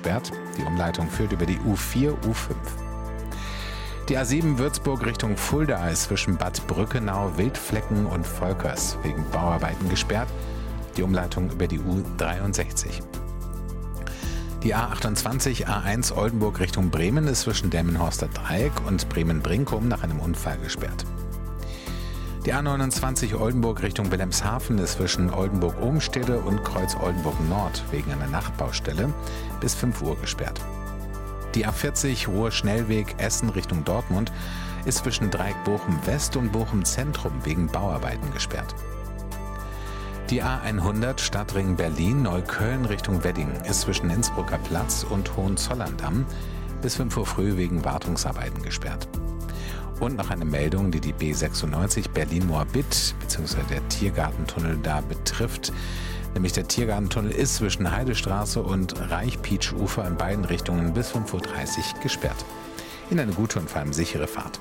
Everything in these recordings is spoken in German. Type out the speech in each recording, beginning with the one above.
gesperrt. Die Umleitung führt über die U4, U5. Die A7 Würzburg Richtung Fulda ist zwischen Bad Brückenau, Wildflecken und Volkers wegen Bauarbeiten gesperrt. Die Umleitung über die U63. Die A28 A1 Oldenburg Richtung Bremen ist zwischen Delmenhorster Dreieck und Bremen-Brinkum nach einem Unfall gesperrt. Die A29 Oldenburg Richtung Wilhelmshaven ist zwischen Oldenburg-Obenstede und Kreuz Oldenburg-Nord wegen einer Nachtbaustelle bis 5 Uhr gesperrt. Die A40 Ruhr-Schnellweg Essen Richtung Dortmund ist zwischen Dreieck Bochum-West und Bochum-Zentrum wegen Bauarbeiten gesperrt. Die A100 Stadtring Berlin-Neukölln Richtung Wedding ist zwischen Innsbrucker Platz und Hohenzollern-Damm bis 5 Uhr früh wegen Wartungsarbeiten gesperrt. Und noch eine Meldung, die die B96 Berlin-Moabit bzw. der Tiergartentunnel da betrifft. Nämlich der Tiergartentunnel ist zwischen Heidestraße und Reich-Pietsch-Ufer in beiden Richtungen bis 5.30 Uhr gesperrt. Ihnen eine gute und vor allem sichere Fahrt.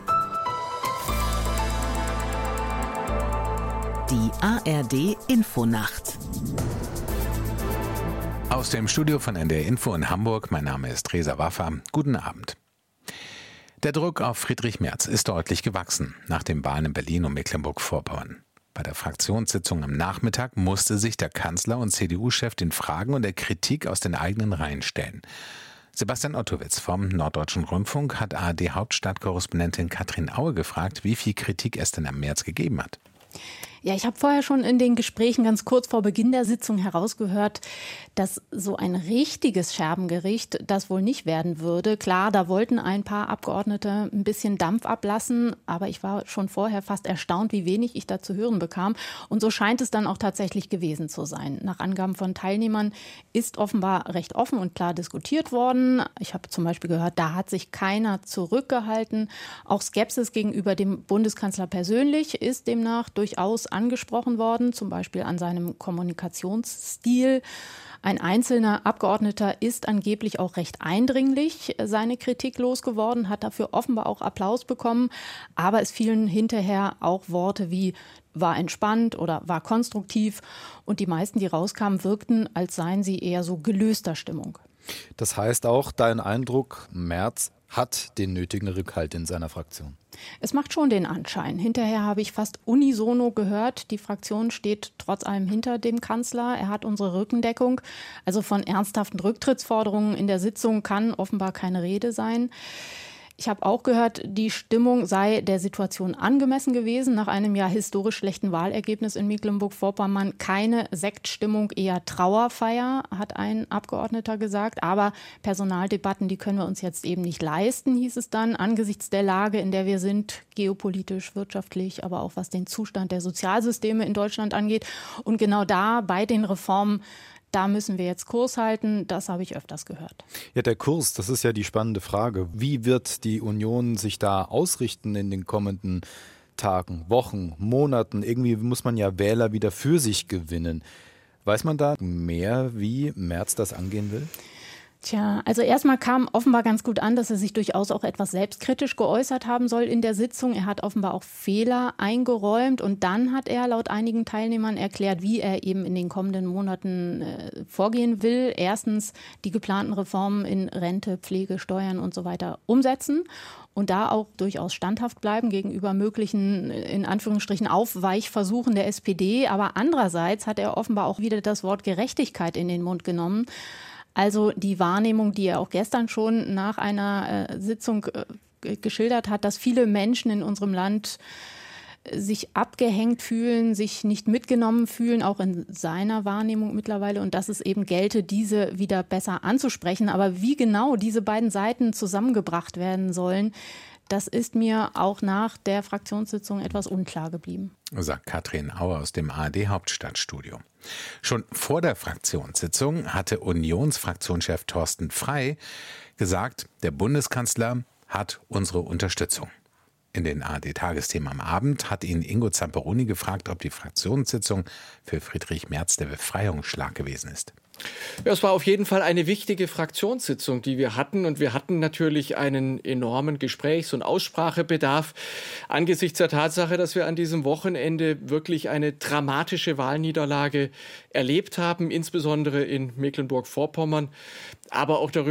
Die ARD Infonacht. Aus dem Studio von NDR Info in Hamburg, mein Name ist Reza Waffa. Guten Abend. Der Druck auf Friedrich Merz ist deutlich gewachsen nach den Wahlen in Berlin und Mecklenburg-Vorpommern. Bei der Fraktionssitzung am Nachmittag musste sich der Kanzler und CDU-Chef den Fragen und der Kritik aus den eigenen Reihen stellen. Sebastian Ottowitz vom Norddeutschen Rundfunk hat ARD-Hauptstadtkorrespondentin Katrin Aue gefragt, wie viel Kritik es denn am Merz gegeben hat. Ja, ich habe vorher schon in den Gesprächen ganz kurz vor Beginn der Sitzung herausgehört, dass so ein richtiges Scherbengericht das wohl nicht werden würde. Klar, da wollten ein paar Abgeordnete ein bisschen Dampf ablassen, aber ich war schon vorher fast erstaunt, wie wenig ich da zu hören bekam. Und so scheint es dann auch tatsächlich gewesen zu sein. Nach Angaben von Teilnehmern ist offenbar recht offen und klar diskutiert worden. Ich habe zum Beispiel gehört, da hat sich keiner zurückgehalten. Auch Skepsis gegenüber dem Bundeskanzler persönlich ist demnach durchaus angesprochen worden, zum Beispiel an seinem Kommunikationsstil. Ein einzelner Abgeordneter ist angeblich auch recht eindringlich seine Kritik losgeworden, hat dafür offenbar auch Applaus bekommen. Aber es fielen hinterher auch Worte wie war entspannt oder war konstruktiv. Und die meisten, die rauskamen, wirkten, als seien sie eher so gelöster Stimmung. Das heißt auch, dein Eindruck, Merz hat den nötigen Rückhalt in seiner Fraktion. Es macht schon den Anschein. Hinterher habe ich fast unisono gehört, die Fraktion steht trotz allem hinter dem Kanzler. Er hat unsere Rückendeckung. Also von ernsthaften Rücktrittsforderungen in der Sitzung kann offenbar keine Rede sein. Ich habe auch gehört, die Stimmung sei der Situation angemessen gewesen. Nach einem ja historisch schlechten Wahlergebnis in Mecklenburg-Vorpommern keine Sektstimmung, eher Trauerfeier, hat ein Abgeordneter gesagt. Aber Personaldebatten, die können wir uns jetzt eben nicht leisten, hieß es dann, angesichts der Lage, in der wir sind, geopolitisch, wirtschaftlich, aber auch was den Zustand der Sozialsysteme in Deutschland angeht. Und genau da bei den Reformen, da müssen wir jetzt Kurs halten, das habe ich öfters gehört. Ja, der Kurs, das ist ja die spannende Frage. Wie wird die Union sich da ausrichten in den kommenden Tagen, Wochen, Monaten? Irgendwie muss man ja Wähler wieder für sich gewinnen. Weiß man da mehr, wie Merz das angehen will? Tja, also erstmal kam offenbar ganz gut an, dass er sich durchaus auch etwas selbstkritisch geäußert haben soll in der Sitzung. Er hat offenbar auch Fehler eingeräumt und dann hat er laut einigen Teilnehmern erklärt, wie er eben in den kommenden Monaten vorgehen will. Erstens die geplanten Reformen in Rente, Pflege, Steuern und so weiter umsetzen. Und da auch durchaus standhaft bleiben gegenüber möglichen, in Anführungsstrichen, Aufweichversuchen der SPD. Aber andererseits hat er offenbar auch wieder das Wort Gerechtigkeit in den Mund genommen. Also die Wahrnehmung, die er auch gestern schon nach einer Sitzung geschildert hat, dass viele Menschen in unserem Land sich abgehängt fühlen, sich nicht mitgenommen fühlen, auch in seiner Wahrnehmung mittlerweile. Und dass es eben gelte, diese wieder besser anzusprechen. Aber wie genau diese beiden Seiten zusammengebracht werden sollen, das ist mir auch nach der Fraktionssitzung etwas unklar geblieben. Sagt Katrin Aue aus dem ARD-Hauptstadtstudio. Schon vor der Fraktionssitzung hatte Unionsfraktionschef Thorsten Frey gesagt, der Bundeskanzler hat unsere Unterstützung. In den ARD-Tagesthemen am Abend hat ihn Ingo Zamperoni gefragt, ob die Fraktionssitzung für Friedrich Merz der Befreiungsschlag gewesen ist. Ja, es war auf jeden Fall eine wichtige Fraktionssitzung, die wir hatten. Und wir hatten natürlich einen enormen Gesprächs- und Aussprachebedarf angesichts der Tatsache, dass wir an diesem Wochenende wirklich eine dramatische Wahlniederlage erlebt haben, insbesondere in Mecklenburg-Vorpommern, aber auch darüber